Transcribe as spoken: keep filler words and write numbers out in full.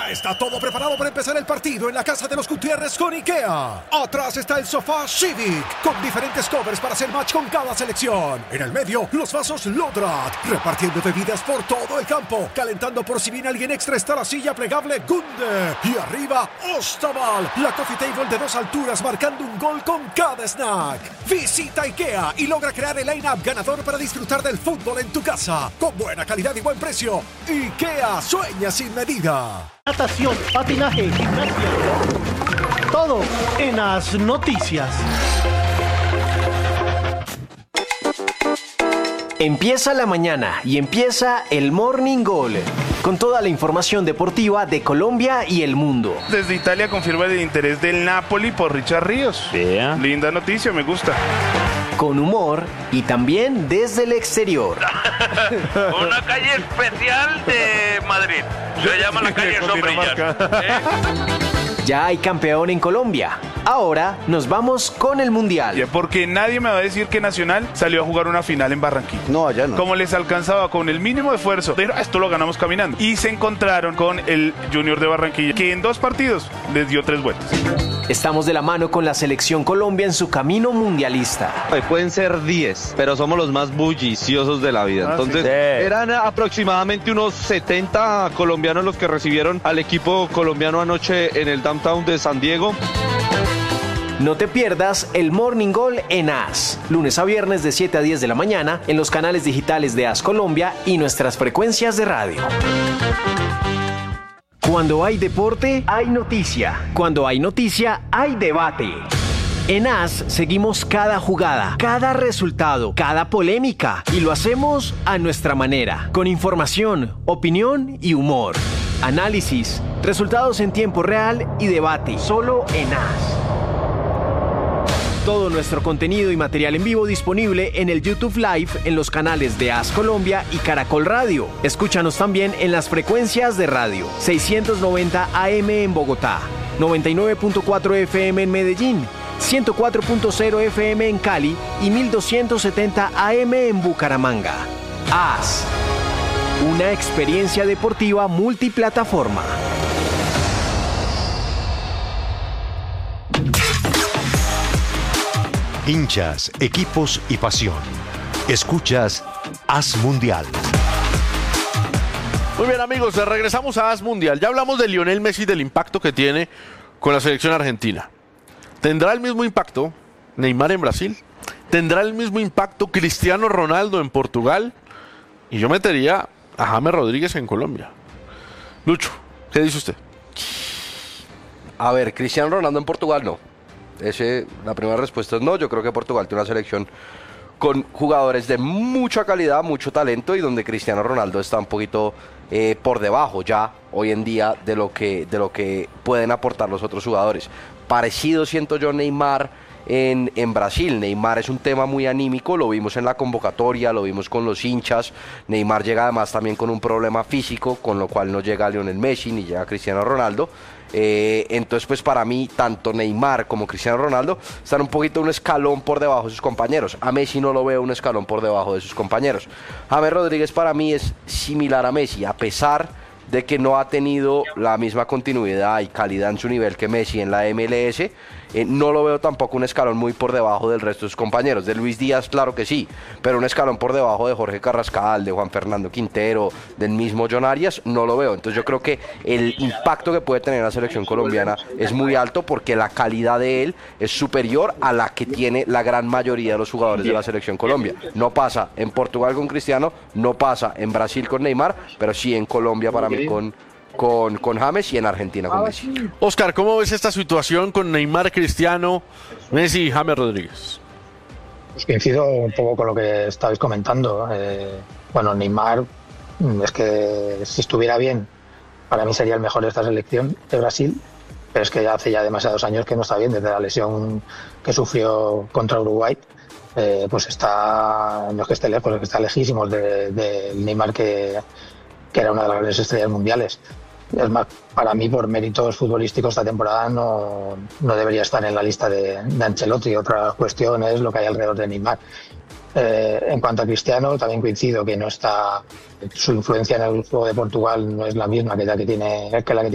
Ya está todo preparado para empezar el partido en la casa de los Gutiérrez con IKEA. Atrás está el sofá Civic, con diferentes covers para hacer match con cada selección. En el medio, los vasos Lodrat, repartiendo bebidas por todo el campo. Calentando por si viene alguien extra está la silla plegable Gunde. Y arriba, Ostaval, la coffee table de dos alturas marcando un gol con cada snack. Visita IKEA y logra crear el line-up ganador para disfrutar del fútbol en tu casa. Con buena calidad y buen precio. IKEA sueña sin medida. Natación, patinaje, gimnasia. Todo en As Noticias. Empieza la mañana y empieza el Morning Goal, con toda la información deportiva de Colombia y el mundo. Desde Italia confirma el interés del Napoli por Richard Ríos. Yeah. Linda noticia, me gusta. Con humor y también desde el exterior. Una calle especial de Madrid. Se llama la calle Sombrillas. ¿Eh? Ya hay campeón en Colombia. Ahora nos vamos con el Mundial. Ya, porque nadie me va a decir que Nacional salió a jugar una final en Barranquilla. No, allá no. Como les alcanzaba con el mínimo esfuerzo, pero esto lo ganamos caminando. Y se encontraron con el Junior de Barranquilla, que en dos partidos les dio tres vueltas. Estamos de la mano con la Selección Colombia en su camino mundialista. Pueden ser diez, pero somos los más bulliciosos de la vida. Ah, Entonces, sí. eran aproximadamente unos setenta colombianos los que recibieron al equipo colombiano anoche en el downtown de San Diego. No te pierdas el Morning Goal en As, lunes a viernes de siete a diez de la mañana en los canales digitales de As Colombia y nuestras frecuencias de radio. Cuando hay deporte, hay noticia. Cuando hay noticia, hay debate. En As seguimos cada jugada, cada resultado, cada polémica y lo hacemos a nuestra manera, con información, opinión y humor. Análisis, resultados en tiempo real y debate, solo en As. Todo nuestro contenido y material en vivo disponible en el YouTube Live en los canales de As Colombia y Caracol Radio. Escúchanos también en las frecuencias de radio seiscientos noventa A M en Bogotá, noventa y nueve punto cuatro F M en Medellín, ciento cuatro punto cero F M en Cali y mil doscientos setenta A M en Bucaramanga. As, una experiencia deportiva multiplataforma. Hinchas, equipos y pasión. Escuchas As Mundial. Muy bien, amigos, regresamos a As Mundial. Ya hablamos de Lionel Messi, del impacto que tiene con la selección argentina. ¿Tendrá el mismo impacto Neymar en Brasil? ¿Tendrá el mismo impacto Cristiano Ronaldo en Portugal? Y yo metería a James Rodríguez en Colombia. Lucho, ¿qué dice usted? A ver, Cristiano Ronaldo en Portugal no. Ese, la primera respuesta es no. Yo creo que Portugal tiene una selección con jugadores de mucha calidad, mucho talento y donde Cristiano Ronaldo está un poquito eh, por debajo ya hoy en día de lo que de lo que pueden aportar los otros jugadores. Parecido siento yo Neymar en, en Brasil. Neymar es un tema muy anímico, lo vimos en la convocatoria, lo vimos con los hinchas. Neymar llega además también con un problema físico, con lo cual no llega Lionel Messi ni llega Cristiano Ronaldo. Eh, entonces pues para mí tanto Neymar como Cristiano Ronaldo están un poquito un escalón por debajo de sus compañeros. A Messi no lo veo un escalón por debajo de sus compañeros. James Rodríguez para mí es similar a Messi, a pesar de que no ha tenido la misma continuidad y calidad en su nivel que Messi en la M L S. Eh, no lo veo tampoco un escalón muy por debajo del resto de sus compañeros. De Luis Díaz, claro que sí, pero un escalón por debajo de Jorge Carrascal, de Juan Fernando Quintero, del mismo John Arias, no lo veo. Entonces yo creo que el impacto que puede tener la selección colombiana es muy alto porque la calidad de él es superior a la que tiene la gran mayoría de los jugadores de la selección Colombia. No pasa en Portugal con Cristiano, no pasa en Brasil con Neymar, pero sí en Colombia para mí con... Con, con James y en Argentina con Messi. Oscar, ¿cómo ves esta situación con Neymar, Cristiano, Messi y James Rodríguez? Pues coincido un poco con lo que estabais comentando. Eh, bueno, Neymar, es que si estuviera bien, para mí sería el mejor de esta selección de Brasil, pero es que ya hace ya demasiados años que no está bien, desde la lesión que sufrió contra Uruguay. Eh, pues está, no es que esté lejos, es que está lejísimos del de Neymar que, que era una de las grandes estrellas mundiales. Es más, para mí, por méritos futbolísticos, esta temporada no, no debería estar en la lista de, de Ancelotti. Otra cuestión es lo que hay alrededor de Neymar. Eh, en cuanto a Cristiano, también coincido que no está, su influencia en el juego de Portugal no es la misma que la que tiene, que la que tiene